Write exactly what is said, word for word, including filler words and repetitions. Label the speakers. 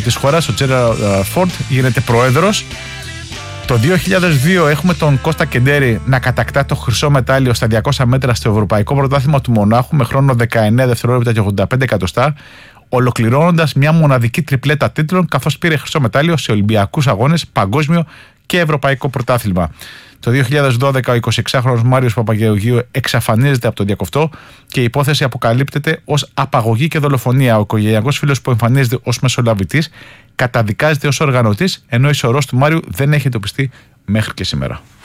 Speaker 1: της χώρας, ο Τζέραρντ Φόρντ, γίνεται πρόεδρος. Το δύο χιλιάδες δύο έχουμε τον Κώστα Κεντέρη να κατακτά το χρυσό μετάλλιο στα διακόσια μέτρα στο Ευρωπαϊκό Πρωτάθλημα του Μονάχου με χρόνο δεκαεννέα δευτερόλεπτα και ογδόντα πέντε εκατοστά, ολοκληρώνοντας μια μοναδική τριπλέτα τίτλων, καθώς πήρε χρυσό μετάλλιο σε Ολυμπιακούς Αγώνες, Παγκόσμιο και Ευρωπαϊκό Πρωτάθλημα. Το δύο χιλιάδες δώδεκα ο εικοσιεξάχρονος Μάριος Παπαγεωργίου εξαφανίζεται από τον διακοφτό και η υπόθεση αποκαλύπτεται ως απαγωγή και δολοφονία. Ο οικογενειακός φίλος που εμφανίζεται ως μεσολαβητής καταδικάζεται ως οργανωτής, ενώ η σωρός του Μάριου δεν έχει εντοπιστεί μέχρι και σήμερα.